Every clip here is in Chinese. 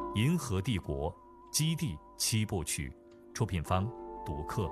银河帝国》、《基地》7部曲，出品方读客。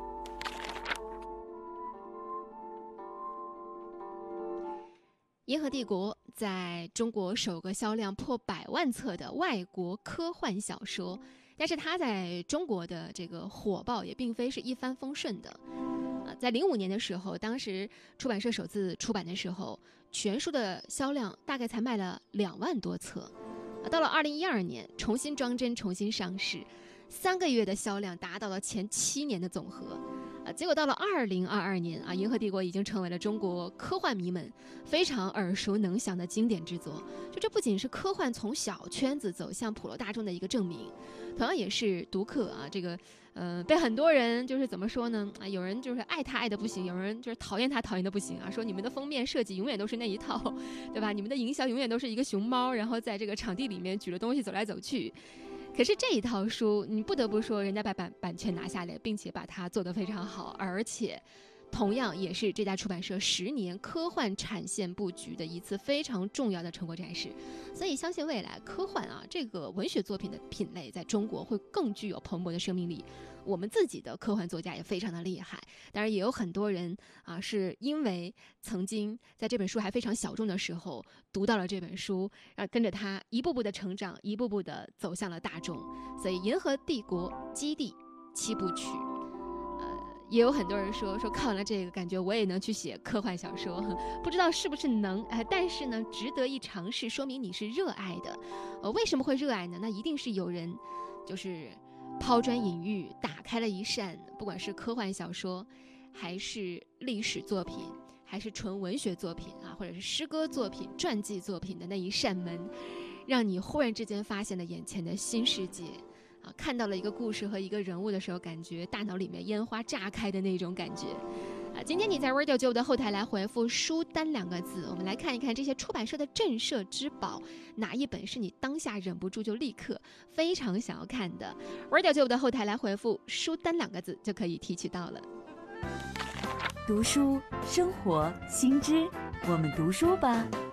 银河帝国在中国首个销量破100万册的外国科幻小说，但是它在中国的这个火爆也并非是一帆风顺的。在05年的时候，当时出版社首次出版的时候，全书的销量大概才卖了2万多册。到了2012年，重新装帧、重新上市，3个月的销量达到了前7年的总和。结果到了2022年啊，《银河帝国》已经成为了中国科幻迷们非常耳熟能详的经典之作。这不仅是科幻从小圈子走向普罗大众的一个证明，同样也是读客啊，被很多人就是怎么说呢？有人就是爱他爱的不行，有人就是讨厌他讨厌的不行啊，说你们的封面设计永远都是那一套，对吧？你们的营销永远都是一个熊猫，然后在这个场地里面举着东西走来走去。可是这一套书，你不得不说，人家把版权拿下来，并且把它做得非常好，而且同样也是这家出版社10年科幻产线布局的一次非常重要的成果展示。所以相信未来科幻这个文学作品的品类在中国会更具有蓬勃的生命力。我们自己的科幻作家也非常的厉害，当然也有很多人是因为曾经在这本书还非常小众的时候读到了这本书，跟着他一步步的成长，一步步的走向了大众。所以《银河帝国》《基地》7部曲，也有很多人说看完了这个，感觉我也能去写科幻小说，不知道是不是能，但是呢，值得一尝试，说明你是热爱的。为什么会热爱呢？那一定是有人就是抛砖引玉，打开了一扇，不管是科幻小说，还是历史作品，还是纯文学作品或者是诗歌作品、传记作品的那一扇门，让你忽然之间发现了眼前的新世界。看到了一个故事和一个人物的时候，感觉大脑里面烟花炸开的那种感觉。今天你在 Radio 9的后台来回复书单2个字，我们来看一看这些出版社的镇社之宝，哪一本是你当下忍不住就立刻非常想要看的。 Radio 9的后台来回复书单2个字就可以提取到了。 读书生活新知，我们读书吧。